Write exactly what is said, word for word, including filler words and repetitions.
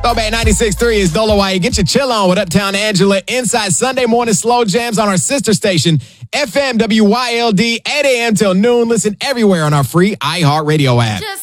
Throwback ninety-six point three is Dolo White. Get your chill on with Uptown Angela inside Sunday morning slow jams on our sister station, F M W Y L D, eight a.m. till noon. Listen everywhere on our free iHeartRadio app. Just